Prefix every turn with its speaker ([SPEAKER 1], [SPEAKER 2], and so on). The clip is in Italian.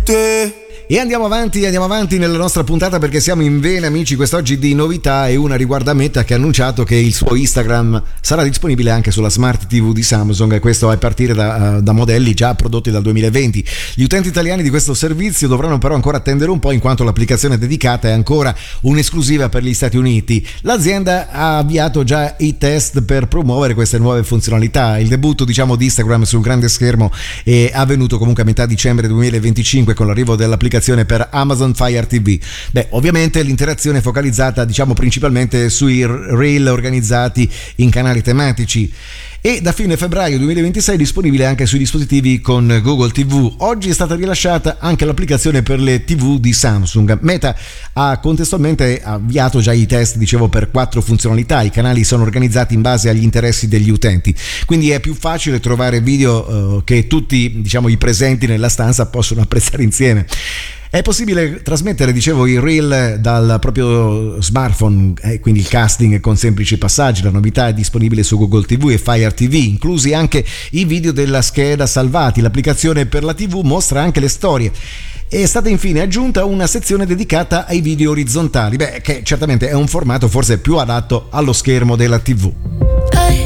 [SPEAKER 1] te.
[SPEAKER 2] E andiamo avanti nella nostra puntata perché siamo in vena, amici, quest'oggi di novità, e una riguarda Meta, che ha annunciato che il suo Instagram sarà disponibile anche sulla Smart TV di Samsung, e questo a partire da modelli già prodotti dal 2020. Gli utenti italiani di questo servizio dovranno però ancora attendere un po', in quanto l'applicazione dedicata è ancora un'esclusiva per gli Stati Uniti. L'azienda ha avviato già i test per promuovere queste nuove funzionalità. Il debutto, diciamo, di Instagram sul grande schermo è avvenuto comunque a metà dicembre 2025 con l'arrivo dell'applicazione per Amazon Fire TV. Ovviamente l'interazione è focalizzata, diciamo, principalmente sui reel organizzati in canali tematici, e da fine febbraio 2026 è disponibile anche sui dispositivi con Google TV. Oggi è stata rilasciata anche l'applicazione per le TV di Samsung. Meta ha contestualmente avviato già i test, dicevo, per 4 funzionalità. I canali sono organizzati in base agli interessi degli utenti, quindi è più facile trovare video che tutti, diciamo, i presenti nella stanza possono apprezzare insieme. È possibile trasmettere, dicevo, i reel dal proprio smartphone, quindi il casting con semplici passaggi. La novità è disponibile su Google TV e Fire TV, inclusi anche i video della scheda salvati. L'applicazione per la TV mostra anche le storie. È stata infine aggiunta una sezione dedicata ai video orizzontali, che certamente è un formato forse più adatto allo schermo della TV.